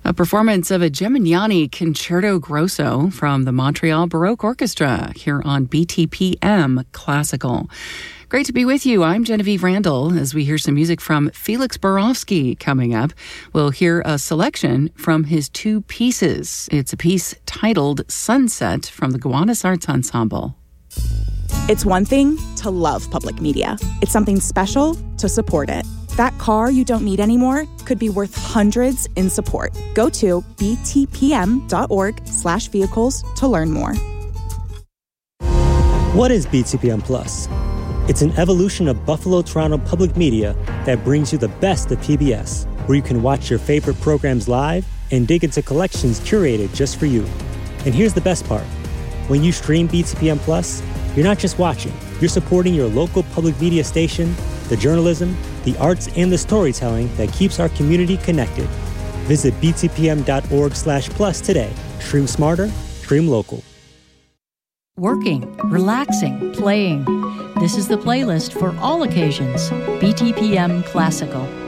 A performance of a Gemignani Concerto Grosso from the Montreal Baroque Orchestra here on BTPM Classical. Great to be with you. I'm Genevieve Randall as we hear some music from Felix Borowski coming up. We'll hear a selection from his two pieces. It's a piece titled Sunset from the Gowanus Arts Ensemble. It's one thing to love public media. It's something special to support it. That car you don't need anymore could be worth hundreds in support. Go to btpm.org/vehicles to learn more. What is BTPM Plus? It's an evolution of Buffalo Toronto Public Media that brings you the best of PBS, where you can watch your favorite programs live and dig into collections curated just for you. And here's the best part. When you stream BTPM Plus, you're not just watching, you're supporting your local public media station, the journalism, the arts, and the storytelling that keeps our community connected. Visit btpm.org/plus today. Stream smarter, stream local. Working, relaxing, playing. This is the playlist for all occasions. BTPM Classical.